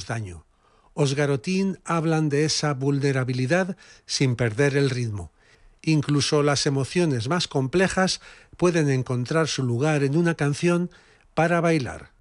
daño. Osgarotín hablan de esa vulnerabilidad sin perder el ritmo. Incluso las emociones más complejas pueden encontrar su lugar en una canción para bailar.